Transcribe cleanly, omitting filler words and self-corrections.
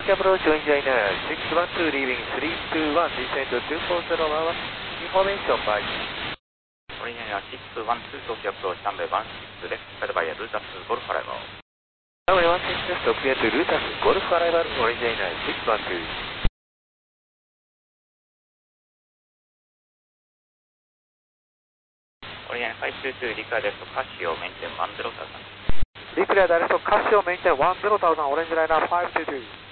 Approach Engineer 612 leaving 321 descend to 240 hours information by Originator 612 Tokyo approach runway 16 left cleared by Lutas Golf arrival. Runway 16 left clear to Lutas Golf arrival Originator 612. Originator 522 declare left Casio maintain 10,000. Declare direct Casio maintain 10,000 Orange Liner 522.